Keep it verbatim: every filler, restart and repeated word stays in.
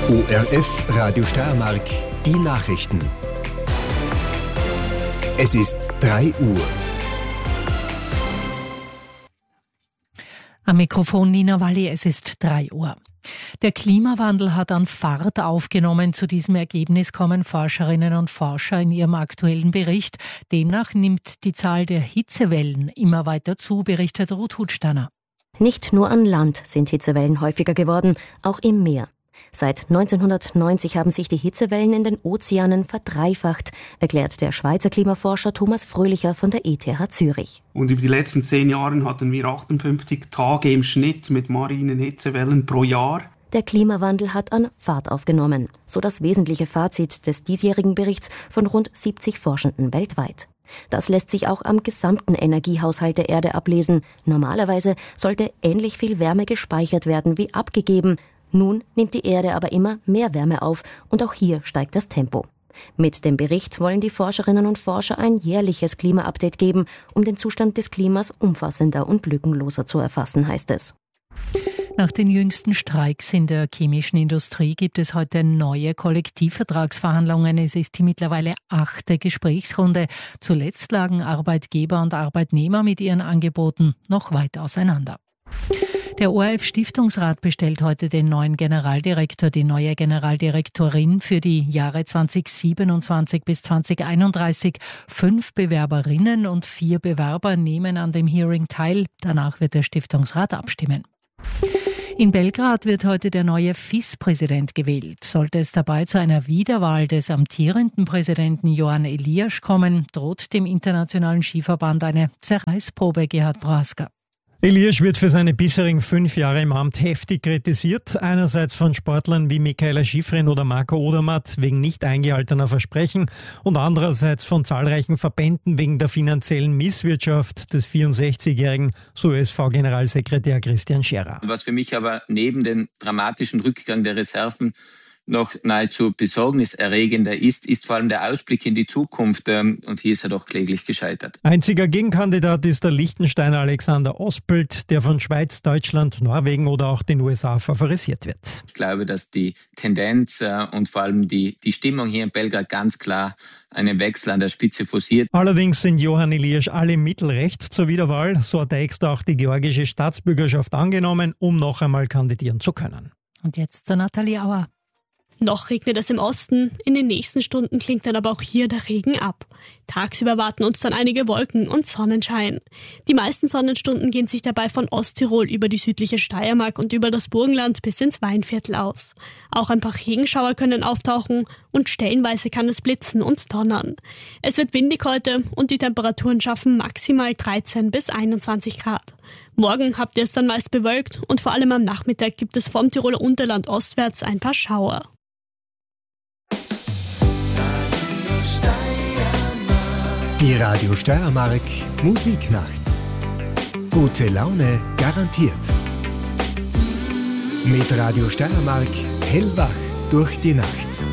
O R F Radio Steiermark, die Nachrichten. Es ist drei Uhr. Am Mikrofon Nina Walli, es ist drei Uhr. Der Klimawandel hat an Fahrt aufgenommen. Zu diesem Ergebnis kommen Forscherinnen und Forscher in ihrem aktuellen Bericht. Demnach nimmt die Zahl der Hitzewellen immer weiter zu, berichtet Ruth Hutsteiner. Nicht nur an Land sind Hitzewellen häufiger geworden, auch im Meer. Seit neunzehnhundertneunzig haben sich die Hitzewellen in den Ozeanen verdreifacht, erklärt der Schweizer Klimaforscher Thomas Fröhlicher von der E T H Zürich. Und über die letzten zehn Jahre hatten wir achtundfünfzig Tage im Schnitt mit marinen Hitzewellen pro Jahr. Der Klimawandel hat an Fahrt aufgenommen, so das wesentliche Fazit des diesjährigen Berichts von rund siebzig Forschenden weltweit. Das lässt sich auch am gesamten Energiehaushalt der Erde ablesen. Normalerweise sollte ähnlich viel Wärme gespeichert werden wie abgegeben. Nun nimmt die Erde aber immer mehr Wärme auf und auch hier steigt das Tempo. Mit dem Bericht wollen die Forscherinnen und Forscher ein jährliches Klima-Update geben, um den Zustand des Klimas umfassender und lückenloser zu erfassen, heißt es. Nach den jüngsten Streiks in der chemischen Industrie gibt es heute neue Kollektivvertragsverhandlungen. Es ist die mittlerweile achte Gesprächsrunde. Zuletzt lagen Arbeitgeber und Arbeitnehmer mit ihren Angeboten noch weit auseinander. Der O R F-Stiftungsrat bestellt heute den neuen Generaldirektor, die neue Generaldirektorin für die Jahre zweitausendsiebenundzwanzig bis zweitausendeinunddreißig. Fünf Bewerberinnen und vier Bewerber nehmen an dem Hearing teil. Danach wird der Stiftungsrat abstimmen. In Belgrad wird heute der neue F I S-Präsident gewählt. Sollte es dabei zu einer Wiederwahl des amtierenden Präsidenten Johan Elias kommen, droht dem Internationalen Skiverband eine Zerreißprobe, Gerhard Prohaska. Elias wird für seine bisherigen fünf Jahre im Amt heftig kritisiert. Einerseits von Sportlern wie Michaela Schifrin oder Marco Odermatt wegen nicht eingehaltener Versprechen und andererseits von zahlreichen Verbänden wegen der finanziellen Misswirtschaft des vierundsechzigjährigen S O S V-Generalsekretär Christian Scherer. Was für mich aber neben dem dramatischen Rückgang der Reserven noch nahezu besorgniserregender ist, ist vor allem der Ausblick in die Zukunft. Und hier ist er doch kläglich gescheitert. Einziger Gegenkandidat ist der Liechtensteiner Alexander Ospelt, der von Schweiz, Deutschland, Norwegen oder auch den U S A favorisiert wird. Ich glaube, dass die Tendenz und vor allem die, die Stimmung hier in Belgrad ganz klar einen Wechsel an der Spitze forciert. Allerdings sind Johan Elias alle Mittel recht zur Wiederwahl. So hat er extra auch die georgische Staatsbürgerschaft angenommen, um noch einmal kandidieren zu können. Und jetzt zur Nathalie Auer. Noch regnet es im Osten, in den nächsten Stunden klingt dann aber auch hier der Regen ab. Tagsüber warten uns dann einige Wolken und Sonnenschein. Die meisten Sonnenstunden gehen sich dabei von Osttirol über die südliche Steiermark und über das Burgenland bis ins Weinviertel aus. Auch ein paar Regenschauer können auftauchen und stellenweise kann es blitzen und donnern. Es wird windig heute und die Temperaturen schaffen maximal dreizehn bis einundzwanzig Grad. Morgen habt ihr es dann meist bewölkt und vor allem am Nachmittag gibt es vom Tiroler Unterland ostwärts ein paar Schauer. Die Radio Steiermark Musiknacht. Gute Laune garantiert. Mit Radio Steiermark hellwach durch die Nacht.